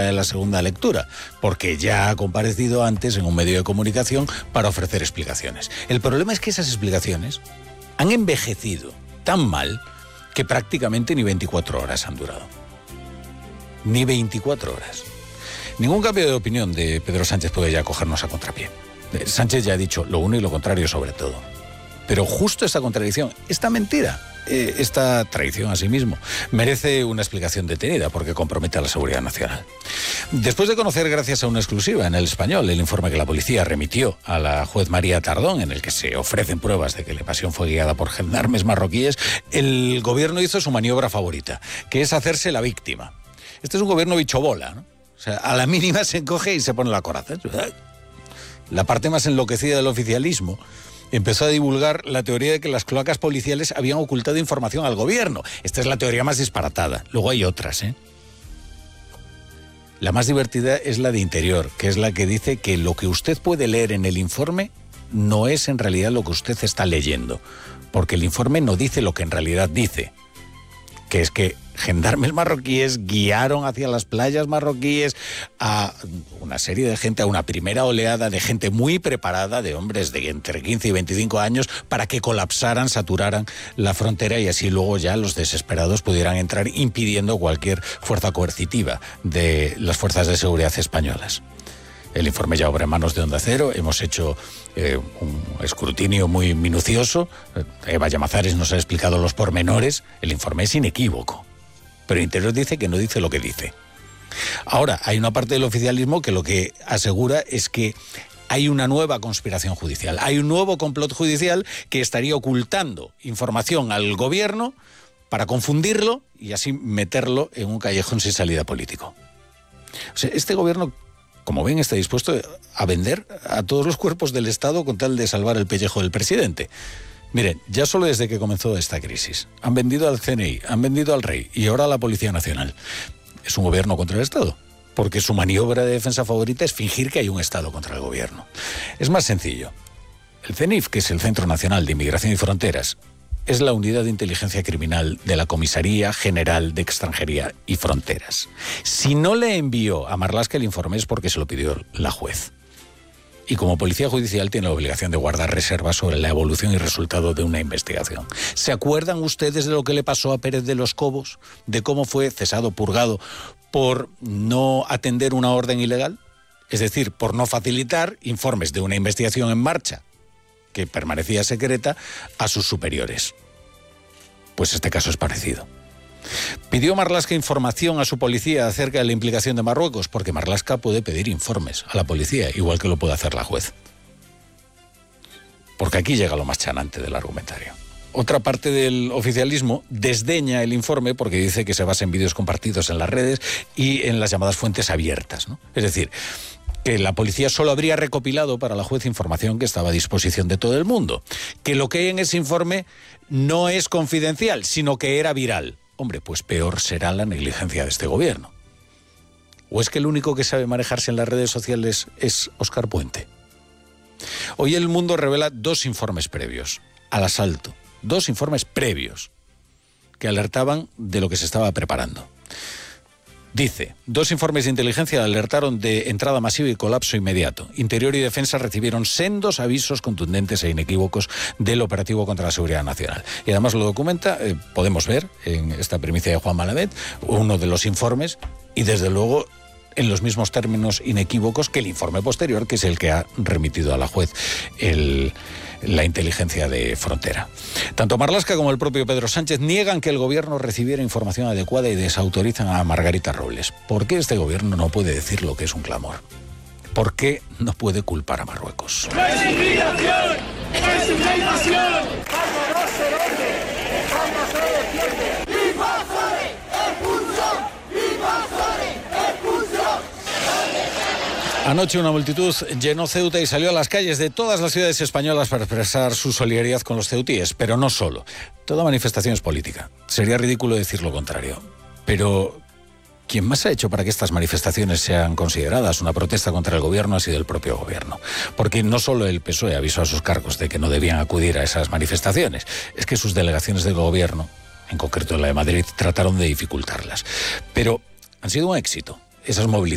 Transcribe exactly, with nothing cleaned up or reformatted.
de la segunda lectura, porque ya ha comparecido antes en un medio de comunicación para ofrecer explicaciones. El problema es que esas explicaciones han envejecido tan mal que prácticamente ni veinticuatro horas han durado. Ni veinticuatro horas. Ningún cambio de opinión de Pedro Sánchez puede ya cogernos a contrapié. Sánchez ya ha dicho lo uno y lo contrario sobre todo. Pero justo esta contradicción, esta mentira, eh, esta traición a sí mismo, merece una explicación detenida porque compromete a la seguridad nacional. Después de conocer, gracias a una exclusiva en El Español, el informe que la policía remitió a la juez María Tardón, en el que se ofrecen pruebas de que la evasión fue guiada por gendarmes marroquíes, el gobierno hizo su maniobra favorita, que es hacerse la víctima. Este es un gobierno bichobola, ¿no? O sea, a la mínima se encoge y se pone la coraza. La parte más enloquecida del oficialismo empezó a divulgar la teoría de que las cloacas policiales habían ocultado información al gobierno. Esta es la teoría más disparatada. Luego hay otras, ¿eh? La más divertida es la de Interior, que es la que dice que lo que usted puede leer en el informe no es en realidad lo que usted está leyendo, porque el informe no dice lo que en realidad dice, que es que gendarmes marroquíes guiaron hacia las playas marroquíes a una serie de gente, a una primera oleada de gente muy preparada, de hombres de entre quince y veinticinco años, para que colapsaran, saturaran la frontera y así luego ya los desesperados pudieran entrar, impidiendo cualquier fuerza coercitiva de las fuerzas de seguridad españolas. El informe ya obra en manos de Onda Cero, hemos hecho eh, un escrutinio muy minucioso, Eva Llamazares nos ha explicado los pormenores, el informe es inequívoco, pero Interior dice que no dice lo que dice. Ahora, hay una parte del oficialismo que lo que asegura es que hay una nueva conspiración judicial, hay un nuevo complot judicial que estaría ocultando información al gobierno para confundirlo y así meterlo en un callejón sin salida político. O sea, este gobierno, como ven, está dispuesto a vender a todos los cuerpos del Estado con tal de salvar el pellejo del presidente. Miren, ya solo desde que comenzó esta crisis, han vendido al C N I, han vendido al Rey y ahora a la Policía Nacional. Es un gobierno contra el Estado, porque su maniobra de defensa favorita es fingir que hay un Estado contra el gobierno. Es más sencillo. El C N I F, que es el Centro Nacional de Inmigración y Fronteras, es la unidad de inteligencia criminal de la Comisaría General de Extranjería y Fronteras. Si no le envió a Marlaska el informe es porque se lo pidió la juez. Y como policía judicial tiene la obligación de guardar reservas sobre la evolución y resultado de una investigación. ¿Se acuerdan ustedes de lo que le pasó a Pérez de los Cobos? ¿De cómo fue cesado, purgado por no atender una orden ilegal? Es decir, por no facilitar informes de una investigación en marcha que permanecía secreta a sus superiores. Pues este caso es parecido. Pidió Marlaska información a su policía acerca de la implicación de Marruecos, porque Marlaska puede pedir informes a la policía, igual que lo puede hacer la juez. Porque aquí llega lo más chanante del argumentario. Otra parte del oficialismo desdeña el informe porque dice que se basa en vídeos compartidos en las redes y en las llamadas fuentes abiertas, ¿no? Es decir, que la policía solo habría recopilado para la juez información que estaba a disposición de todo el mundo, que lo que hay en ese informe no es confidencial, sino que era viral. Hombre, pues peor será la negligencia de este gobierno. ¿O es que el único que sabe manejarse en las redes sociales es Óscar Puente? Hoy El Mundo revela dos informes previos al asalto, dos informes previos que alertaban de lo que se estaba preparando. Dice, dos informes de inteligencia alertaron de entrada masiva y colapso inmediato. Interior y Defensa recibieron sendos avisos contundentes e inequívocos del operativo contra la seguridad nacional. Y además lo documenta, eh, podemos ver en esta primicia de Juan Malamed, uno de los informes, y desde luego en los mismos términos inequívocos que el informe posterior, que es el que ha remitido a la juez el, la inteligencia de frontera. Tanto Marlaska como el propio Pedro Sánchez niegan que el gobierno recibiera información adecuada y desautorizan a Margarita Robles. ¿Por qué este gobierno no puede decir lo que es un clamor? ¿Por qué no puede culpar a Marruecos? ¡No es inmigración! ¡Es una invasión! ¡Vámonos, Serote! ¡Vámonos, defiende! ¡Invasores! ¡Expulsión! ¡Invasores! ¡Expulsión! Anoche una multitud llenó Ceuta y salió a las calles de todas las ciudades españolas para expresar su solidaridad con los ceutíes, pero no solo. Toda manifestación es política. Sería ridículo decir lo contrario. Pero quien más ha hecho para que estas manifestaciones sean consideradas una protesta contra el gobierno ha sido el propio gobierno. Porque no solo el P S O E avisó a sus cargos de que no debían acudir a esas manifestaciones, es que sus delegaciones del gobierno, en concreto la de Madrid, trataron de dificultarlas. Pero han sido un éxito esas movilizaciones.